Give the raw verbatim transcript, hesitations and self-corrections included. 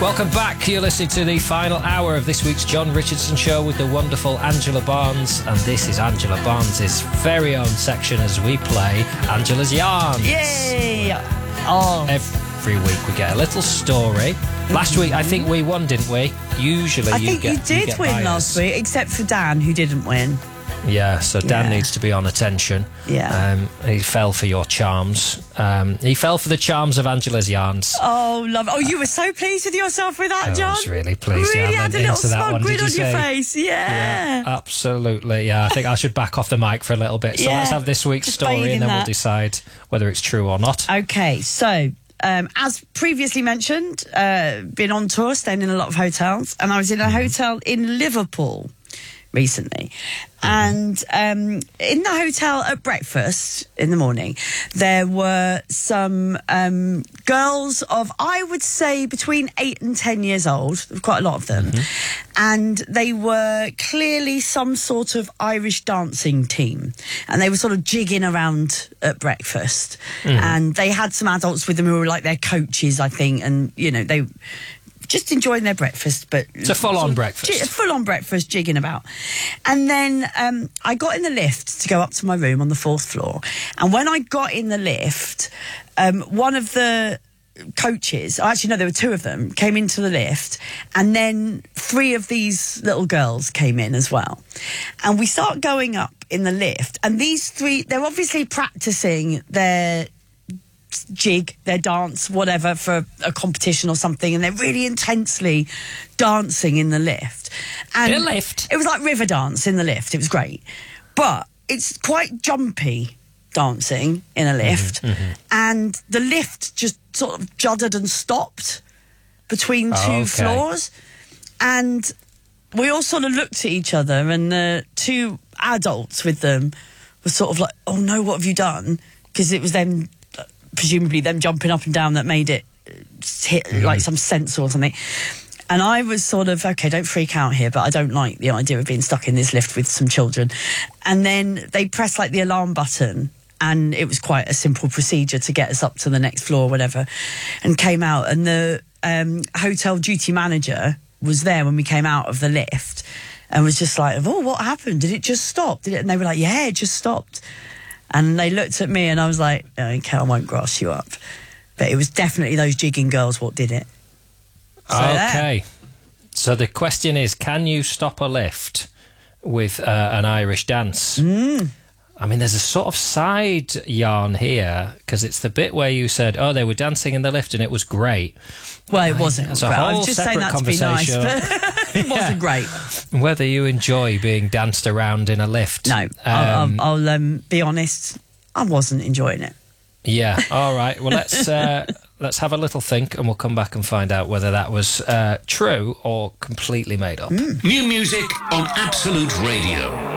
Welcome back. You're listening to the final hour of this week's John Richardson Show with the wonderful Angela Barnes. And this is Angela Barnes' very own section as we play Angela's Yarns. Yay! Oh. Every week we get a little story. Last week, I think we won, didn't we? Usually I you think get you did you get win bias. last week, except for Dan, who didn't win. Yeah, so Dan Yeah. needs to be on attention. Yeah. Um, he fell for your charms. Um, he fell for the charms of Angela's Yarns. Oh, love. Oh, you were so pleased with yourself with that, I John. was really pleased. Really Yeah, I had a went little into that smug one, grin did on you your say? face. Yeah. Absolutely, yeah. I think I should back off the mic for a little bit. So Yeah. let's have this week's Just story bathe in and then we'll that. decide whether it's true or not. Okay, so um, as previously mentioned, uh, been on tour, staying in a lot of hotels, and I was in a hotel in Liverpool recently. And um, in the hotel at breakfast in the morning, there were some um, girls of, I would say, between eight and ten years old, quite a lot of them. Mm-hmm. And they were clearly some sort of Irish dancing team. And they were sort of jigging around at breakfast. Mm. And they had some adults with them who were like their coaches, I think. And, you know, they... just enjoying their breakfast, but... It's a full-on breakfast. J- full-on breakfast, jigging about. And then um, I got in the lift to go up to my room on the fourth floor. And when I got in the lift, um, one of the coaches, oh, actually, no, there were two of them, came into the lift. And then three of these little girls came in as well. And we start going up in the lift. And these three, they're obviously practicing their... jig, their dance, whatever, for a competition or something, and they're really intensely dancing in the lift. And in a lift? It was like river dance in the lift. It was great. But it's quite jumpy dancing in a lift. Mm-hmm, mm-hmm. And the lift just sort of juddered and stopped between two oh, okay. floors. And we all sort of looked at each other, and the two adults with them were sort of like, oh no, what have you done? Because it was them... presumably them jumping up and down that made it hit mm. like some sensor or something. And I was sort of, okay, don't freak out here, but I don't like the idea of being stuck in this lift with some children. And then they pressed like the alarm button, and it was quite a simple procedure to get us up to the next floor or whatever, and came out. And the um, hotel duty manager was there when we came out of the lift and was just like, oh, what happened? Did it just stop? Did it? And they were like, yeah, it just stopped. And they looked at me and I was like, okay, I won't grass you up. But it was definitely those jigging girls what did it. So okay. There. So the question is, can you stop a lift with uh, an Irish dance? Mm. I mean, there's a sort of side yarn here, because it's the bit where you said, oh, they were dancing in the lift and it was great. Well, it wasn't. It's a great. whole I was just saying separate that to be nice, conversation. but it wasn't great. Whether you enjoy being danced around in a lift. No, um, I'll, I'll, I'll um, be honest, I wasn't enjoying it. Yeah, all right. Well, let's uh, let's have a little think, and we'll come back and find out whether that was uh, true or completely made up. Mm. New music on Absolute Radio.